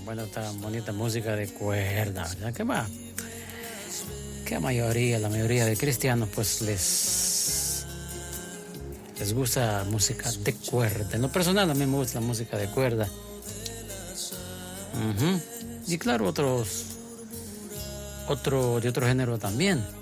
Bueno, esta bonita música de cuerda, ¿verdad? ¿Qué va? Que la mayoría de cristianos, pues les gusta música de cuerda. En lo personal, a mí me gusta la música de cuerda. Y claro, otro de otro género también.